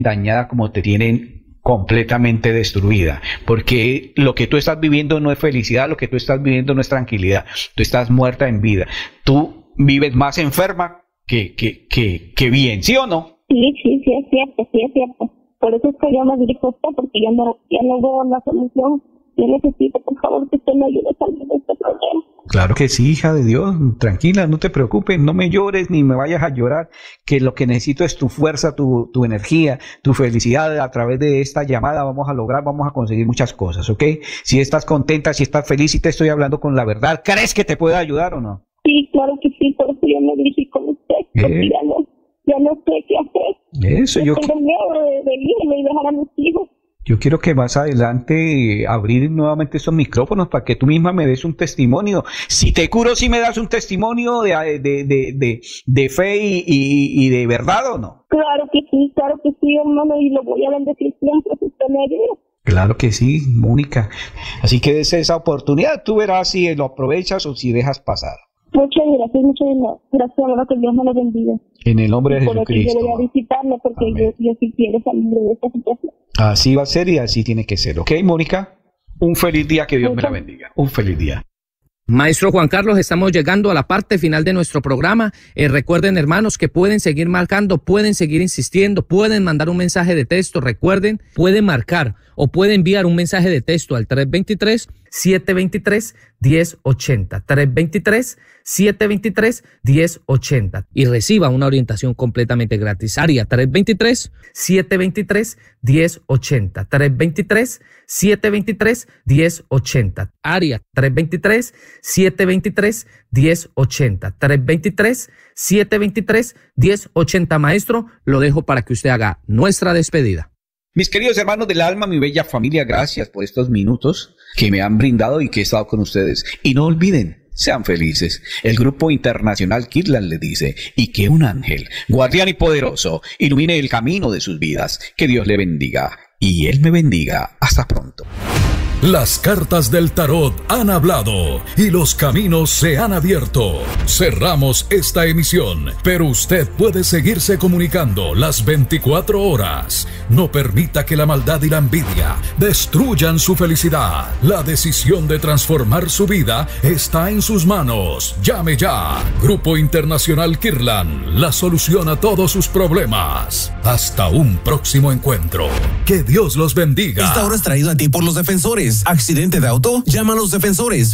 dañada como te tienen completamente destruida, porque lo que tú estás viviendo no es felicidad, lo que tú estás viviendo no es tranquilidad, tú estás muerta en vida, tú vives más enferma que bien, ¿sí o no? Sí, es cierto, sí es cierto. Por eso es que yo me dirijo a usted, porque ya no veo la solución. Yo necesito, por favor, que usted me ayude a salir de este problema. Claro que sí, hija de Dios, tranquila, no te preocupes, no me llores ni me vayas a llorar, que lo que necesito es tu fuerza, tu energía, tu felicidad. A través de esta llamada vamos a conseguir muchas cosas, ¿ok? Si estás contenta, si estás feliz, si te estoy hablando con la verdad, ¿crees que te puedo ayudar o no? Sí, claro que sí, por eso yo me dirigí con usted, porque ya no sé qué hacer. Eso, yo tengo miedo de irme y dejar a mis hijos. Yo quiero que más adelante abrir nuevamente esos micrófonos para que tú misma me des un testimonio. Si te curo, ¿sí me das un testimonio de fe y de verdad o no? Claro que sí, hermano, y lo voy a bendecir siempre si usted me ayuda. Claro que sí, Mónica. Así que des esa oportunidad, tú verás si lo aprovechas o si dejas pasar. Muchas gracias, hermano, que Dios me lo bendiga. En el nombre de Jesucristo. Yo voy a visitarlo porque yo sí quiero salir de esta situación. Así va a ser y así tiene que ser, ¿ok, Mónica? Un feliz día, que Dios me la bendiga. Un feliz día. Maestro Juan Carlos, estamos llegando a la parte final de nuestro programa. Recuerden, hermanos, que pueden seguir marcando, pueden seguir insistiendo, pueden mandar un mensaje de texto. Recuerden, pueden marcar o pueden enviar un mensaje de texto al 323-723-1080. 323-723-1080 y reciba una orientación completamente gratis. Área 323-723-1080. 323-723-1080. Área 323-723-1080. 323-723-1080. Maestro, lo dejo para que usted haga nuestra despedida. Mis queridos hermanos del alma, mi bella familia, gracias por estos minutos que me han brindado y que he estado con ustedes. Y no olviden, sean felices. El Grupo Internacional Kirtland le dice, y que un ángel, guardián y poderoso, ilumine el camino de sus vidas. Que Dios le bendiga y Él me bendiga. Hasta pronto. Las cartas del tarot han hablado y los caminos se han abierto. Cerramos esta emisión, pero usted puede seguirse comunicando las 24 horas. No permita que la maldad y la envidia destruyan su felicidad. La decisión de transformar su vida está en sus manos. Llame ya. Grupo Internacional Kirtland, la solución a todos sus problemas. Hasta un próximo encuentro. Que Dios los bendiga. Esta hora es traída a ti por los defensores. ¿Accidente de auto? Llama a los defensores.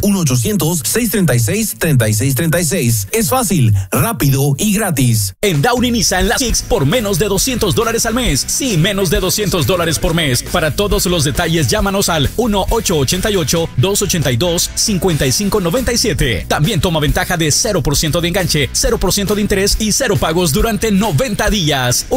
1-800-636-3636. Es fácil, rápido y gratis. En Downey Nissan las Kicks por menos de $200 al mes. Sí, menos de $200 por mes. Para todos los detalles, llámanos al 1-888-282-5597. También toma ventaja de 0% de enganche, 0% de interés y 0 pagos durante 90 días.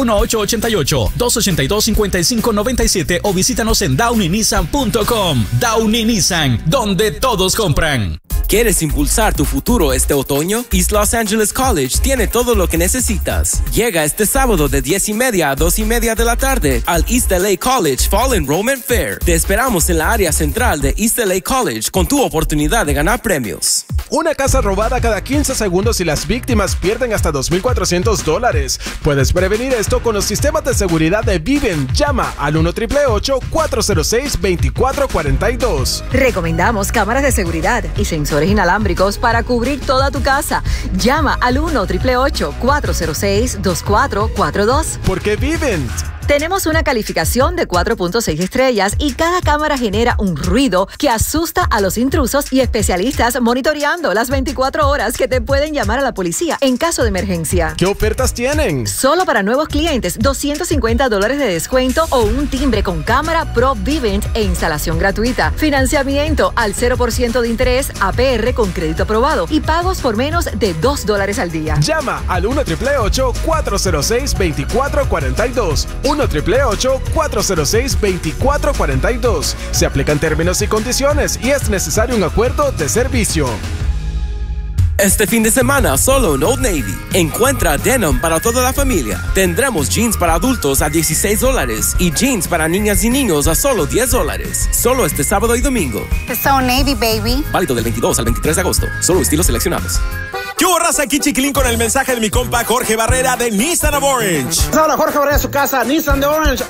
1-888-282-5597 o visítanos en downeynissan.com. Downey Nissan, donde todos compran. ¿Quieres impulsar tu futuro este otoño? East Los Angeles College tiene todo lo que necesitas. Llega este sábado de 10:30 a 2:30 de la tarde al East LA College Fall Enrollment Fair. Te esperamos en la área central de East LA College con tu oportunidad de ganar premios. Una casa robada cada 15 segundos y las víctimas pierden hasta $2,400. Puedes prevenir esto con los sistemas de seguridad de Vivint. Llama al 1-888-406-2442. Recomendamos cámaras de seguridad y sensores inalámbricos para cubrir toda tu casa. Llama al 1-888-406-2442. Porque Vivint. Tenemos una calificación de 4.6 estrellas y cada cámara genera un ruido que asusta a los intrusos y especialistas monitoreando las 24 horas que te pueden llamar a la policía en caso de emergencia. ¿Qué ofertas tienen? Solo para nuevos clientes, $250 de descuento o un timbre con cámara Pro Vivint e instalación gratuita. Financiamiento al 0% de interés, APR con crédito aprobado y pagos por menos de $2 al día. Llama al 1-888-406-2442. 1-888-406-2442. Se aplican términos y condiciones y es necesario un acuerdo de servicio. Este fin de semana, solo en Old Navy. Encuentra denim para toda la familia. Tendremos jeans para adultos a $16 y jeans para niñas y niños a solo $10. Solo este sábado y domingo. It's Old Navy, baby. Válido del 22 al 23 de agosto. Solo estilos seleccionados. ¿Qué hubo, raza? Aquí Chiquilín con el mensaje de mi compa Jorge Barrera de Nissan of Orange. Hola, Jorge Barrera de su casa, Nissan de Orange.